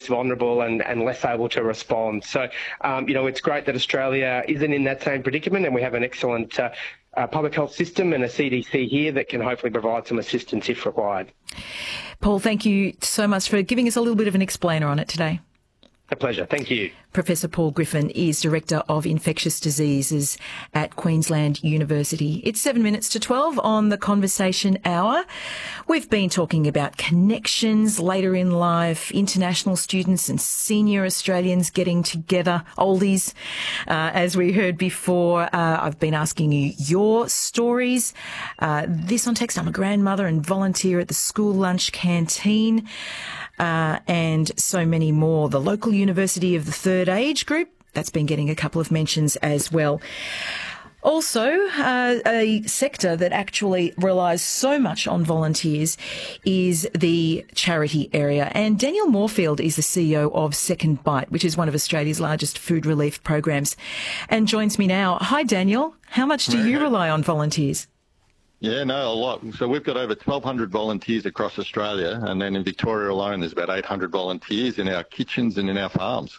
vulnerable and less able to respond. So, it's great that Australia isn't in that same predicament, and we have an excellent public health system and a CDC here that can hopefully provide some assistance if required. Paul, thank you so much for giving us a little bit of an explainer on it today. A pleasure. Thank you. Professor Paul Griffin is Director of Infectious Diseases at Queensland University. It's 7 minutes to 12 on the Conversation Hour. We've been talking about connections later in life, international students and senior Australians getting together, oldies, as we heard before. I've been asking you your stories. This on text, I'm a grandmother and volunteer at the school lunch canteen. And so many more. The local university of the third age group, that's been getting a couple of mentions as well. Also, a sector that actually relies so much on volunteers is the charity area. And Daniel Moorfield is the CEO of Second Bite, which is one of Australia's largest food relief programs, and joins me now. Hi, Daniel. How much do you rely on volunteers? Yeah, no, a lot. So we've got over 1,200 volunteers across Australia, and then in Victoria alone there's about 800 volunteers in our kitchens and in our farms.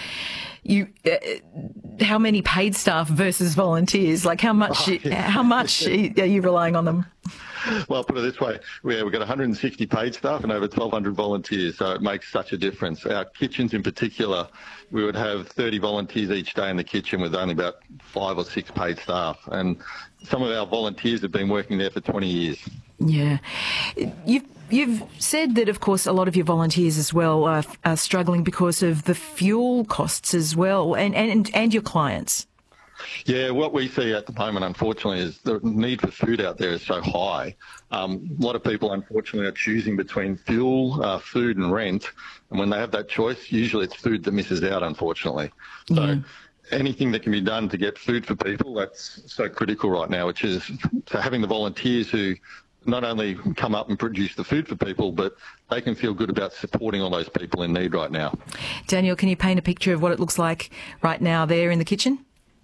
How many paid staff versus volunteers? Like how much are you relying on them? Well, put it this way, we've got 160 paid staff and over 1,200 volunteers, so it makes such a difference. Our kitchens in particular, we would have 30 volunteers each day in the kitchen with only about 5 or 6 paid staff. And some of our volunteers have been working there for 20 years. Yeah. You've said that, of course, a lot of your volunteers as well are struggling because of the fuel costs as well and your clients. Yeah, what we see at the moment, unfortunately, is the need for food out there is so high. A lot of people, unfortunately, are choosing between fuel, food and rent. And when they have that choice, usually it's food that misses out, unfortunately. So anything that can be done to get food for people, that's so critical right now, which is so having the volunteers who not only come up and produce the food for people, but they can feel good about supporting all those people in need right now. Daniel, can you paint a picture of what it looks like right now there in the kitchen?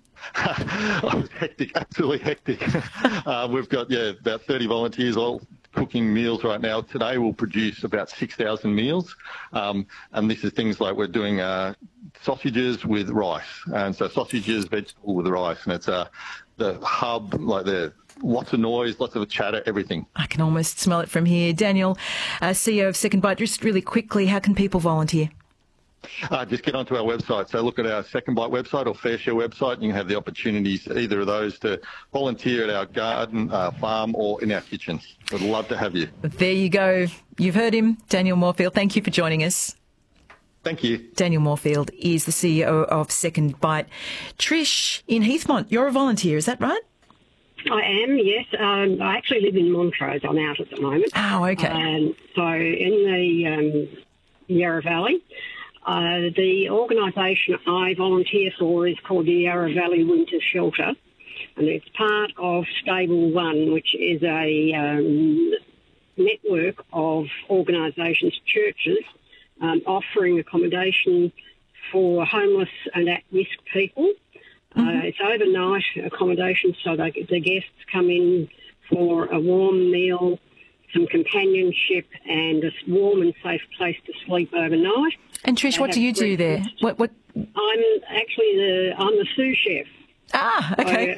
Hectic, absolutely hectic. We've got, about 30 volunteers all cooking meals right now. Today we'll produce about 6,000 meals. And this is things like we're doing sausages with rice. And so sausages, vegetable with rice. And it's the hub, like lots of noise, lots of chatter, everything. I can almost smell it from here. Daniel, CEO of Second Bite, just really quickly, how can people volunteer? Just get onto our website. So look at our Second Bite website or FareShare website, and you can have the opportunities, either of those, to volunteer at our garden, farm or in our kitchens. We'd love to have you. There you go. You've heard him, Daniel Moorfield. Thank you for joining us. Thank you. Daniel Moorfield is the CEO of Second Bite. Trish in Heathmont, you're a volunteer, is that right? I am, yes. I actually live in Montrose. I'm out at the moment. Oh, okay. So in the Yarra Valley. The organisation I volunteer for is called the Yarra Valley Winter Shelter, and it's part of Stable One, which is a network of organisations, churches, offering accommodation for homeless and at-risk people. It's overnight accommodation, so the guests come in for a warm meal, some companionship, and a warm and safe place to sleep overnight. And Trish, what do you do there? What? I'm actually I'm the sous chef. Ah, okay.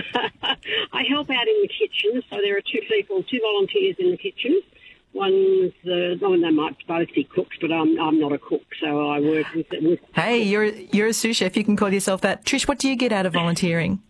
I help out in the kitchen, so there are two volunteers in the kitchen. One's they might both be cooks, but I'm not a cook, so I work with. Hey, you're a sous chef. You can call yourself that. Trish, what do you get out of volunteering?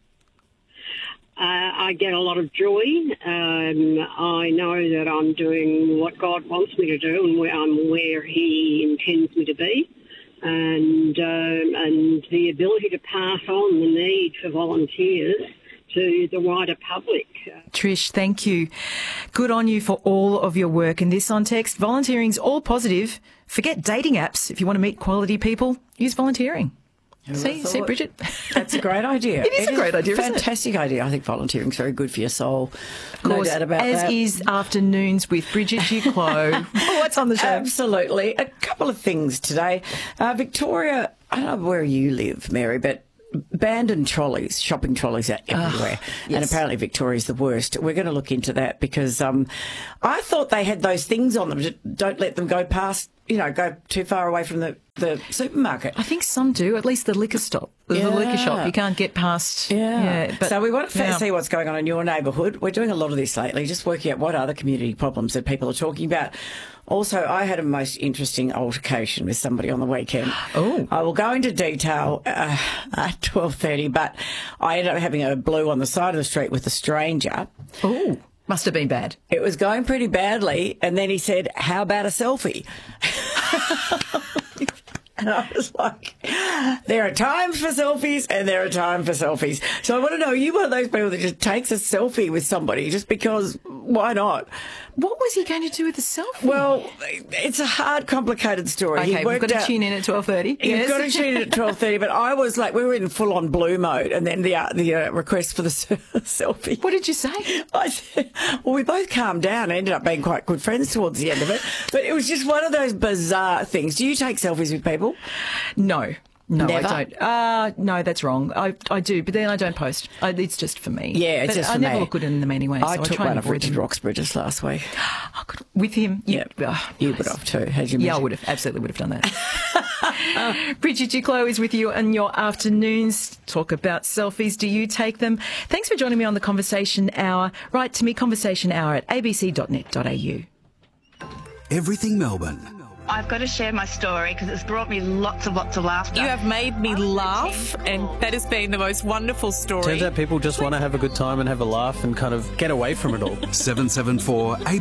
I get a lot of joy. I know that I'm doing what God wants me to do, and I'm where He intends me to be, and the ability to pass on the need for volunteers to the wider public. Trish, thank you. Good on you for all of your work. And this on text, volunteering's all positive. Forget dating apps. If you want to meet quality people, use volunteering. See, Bridget? That's a great idea. It is a great idea, isn't it? Fantastic idea. I think volunteering is very good for your soul. Of course, no doubt about as that. is Afternoons with Bridget Duclos. What's on the show? Absolutely. A couple of things today. Victoria, I don't know where you live, Mary, but abandoned trolleys, shopping trolleys are everywhere. Yes. And apparently Victoria's the worst. We're going to look into that because I thought they had those things on them. Don't let them go past go too far away from the supermarket. I think some do, at least the liquor shop. The liquor shop, you can't get past. But so we want to see what's going on in your neighbourhood. We're doing a lot of this lately, just working out what other community problems that people are talking about. Also, I had a most interesting altercation with somebody on the weekend. Oh. I will go into detail at 12:30, but I ended up having a blue on the side of the street with a stranger. Oh, must have been bad. It was going pretty badly, and then he said, "How about a selfie?" And I was like, there are times for selfies and there are times for selfies. So I want to know, are you one of those people that just takes a selfie with somebody just because, why not? What was he going to do with the selfie? Well, it's a hard, complicated story. Okay, we've got to tune in at 12:30. You've got to tune in at 12:30, but I was like, we were in full-on blue mode, and then the request for the selfie. What did you say? I said, well, we both calmed down and ended up being quite good friends towards the end of it, but it was just one of those bizarre things. Do you take selfies with people? No. No, Never? I don't. No, that's wrong. I do, but then I don't post. It's just for me. Yeah, it's but just for I never me. look good in them anyway. I so took try one and of avoid Richard them. Roxburgh just last week. Oh, good. With him? Yeah. You Nice. would have too, had you met Yeah, I him? would have. Absolutely would have done that. Bridget Duclos is with you in your afternoons. Talk about selfies. Do you take them? Thanks for joining me on the Conversation Hour. Write to me, conversationhour@abc.net.au. Everything Melbourne. I've got to share my story because it's brought me lots of laughter. You have made me laugh, and that has been the most wonderful story. Turns out people just want to have a good time and have a laugh and kind of get away from it all. 774 8.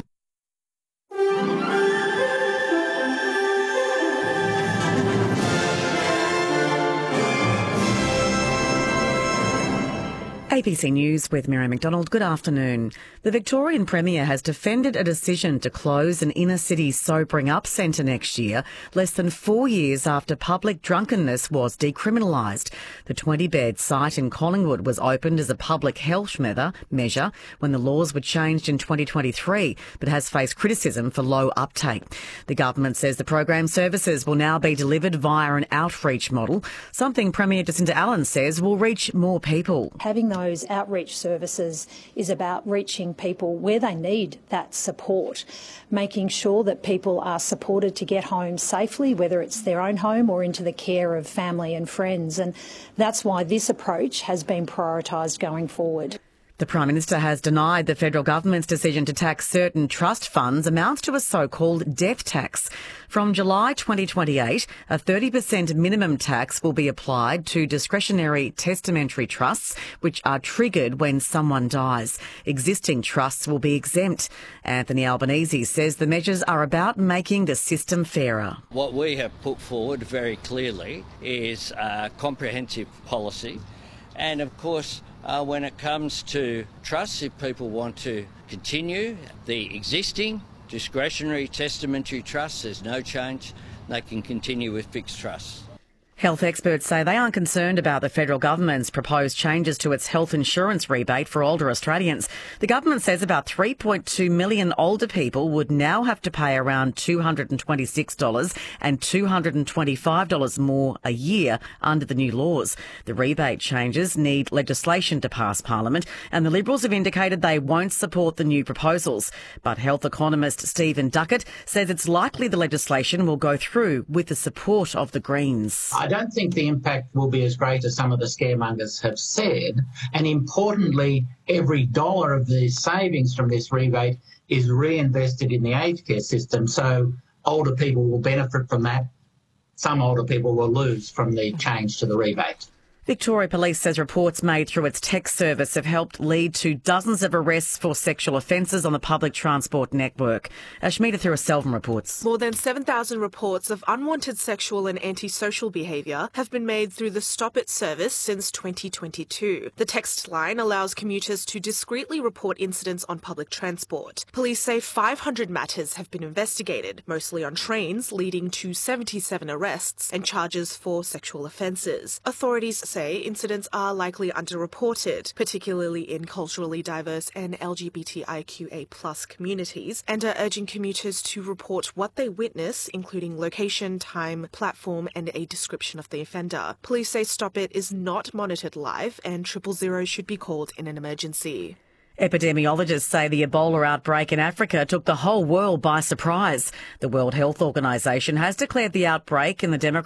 ABC News with Mary McDonald. Good afternoon. The Victorian Premier has defended a decision to close an inner-city sobering up centre next year, less than 4 years after public drunkenness was decriminalised. The 20-bed site in Collingwood was opened as a public health measure when the laws were changed in 2023, but has faced criticism for low uptake. The government says the program services will now be delivered via an outreach model, something Premier Jacinta Allen says will reach more people. Having those outreach services is about reaching people where they need that support, making sure that people are supported to get home safely, whether it's their own home or into the care of family and friends. And that's why this approach has been prioritised going forward. The Prime Minister has denied the federal government's decision to tax certain trust funds amounts to a so-called death tax. From July 2028, a 30% minimum tax will be applied to discretionary testamentary trusts, which are triggered when someone dies. Existing trusts will be exempt. Anthony Albanese says the measures are about making the system fairer. What we have put forward very clearly is a comprehensive policy, and of course, when it comes to trusts, if people want to continue the existing discretionary testamentary trusts, there's no change. They can continue with fixed trusts. Health experts say they aren't concerned about the federal government's proposed changes to its health insurance rebate for older Australians. The government says about 3.2 million older people would now have to pay around $226 and $225 more a year under the new laws. The rebate changes need legislation to pass Parliament, and the Liberals have indicated they won't support the new proposals. But health economist Stephen Duckett says it's likely the legislation will go through with the support of the Greens. I don't think the impact will be as great as some of the scaremongers have said. And importantly, every dollar of the savings from this rebate is reinvested in the aged care system. So older people will benefit from that. Some older people will lose from the change to the rebate. Victoria Police says reports made through its text service have helped lead to dozens of arrests for sexual offences on the public transport network. Ashmita Thiraselvan reports. More than 7,000 reports of unwanted sexual and antisocial behaviour have been made through the Stop It service since 2022. The text line allows commuters to discreetly report incidents on public transport. Police say 500 matters have been investigated, mostly on trains, leading to 77 arrests and charges for sexual offences. Authorities say incidents are likely underreported, particularly in culturally diverse and LGBTIQA+ communities, and are urging commuters to report what they witness, including location, time, platform, and a description of the offender. Police say Stop It is not monitored live, and 000 should be called in an emergency. Epidemiologists say the Ebola outbreak in Africa took the whole world by surprise. The World Health Organization has declared the outbreak in the Democratic